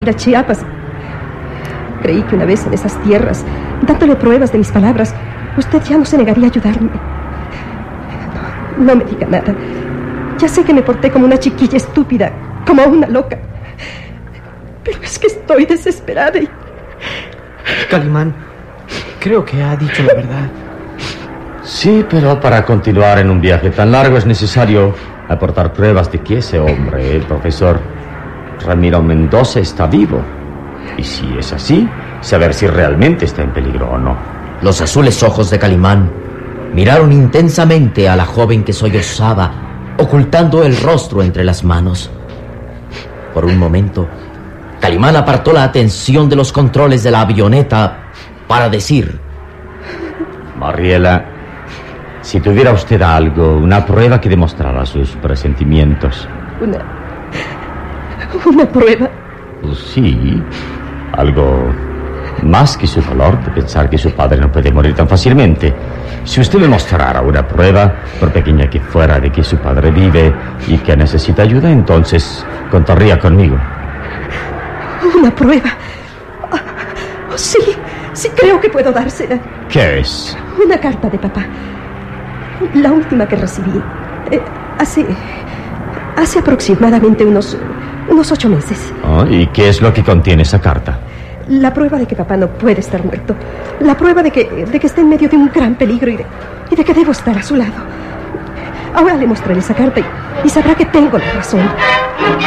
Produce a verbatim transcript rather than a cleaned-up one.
de Chiapas. Creí que una vez en esas tierras, dándole pruebas de mis palabras, usted ya no se negaría a ayudarme. No, no me diga nada. Ya sé que me porté como una chiquilla estúpida, como una loca. Pero es que estoy desesperada y... Calimán, creo que ha dicho la verdad. Sí, pero para continuar en un viaje tan largo es necesario aportar pruebas de que ese hombre, el profesor Ramiro Mendoza, está vivo. Y si es así, saber si realmente está en peligro o no. Los azules ojos de Calimán miraron intensamente a la joven que sollozaba, ocultando el rostro entre las manos. Por un momento, Calimán apartó la atención de los controles de la avioneta para decir: Mariela, si tuviera usted algo, una prueba que demostrara sus presentimientos. Una... ¿Una prueba? Pues sí, algo más que su dolor de pensar que su padre no puede morir tan fácilmente. Si usted me mostrara una prueba, por pequeña que fuera, de que su padre vive y que necesita ayuda, entonces contaría conmigo. ¿Una prueba? Oh, sí, sí creo que puedo dársela. ¿Qué es? Una carta de papá. La última que recibí. Eh, hace... Hace aproximadamente unos... Unos ocho meses. Oh, ¿y qué es lo que contiene esa carta? La prueba de que papá no puede estar muerto. La prueba de que, de que está en medio de un gran peligro y de, y de que debo estar a su lado. Ahora le mostraré esa carta y, y sabrá que tengo la razón.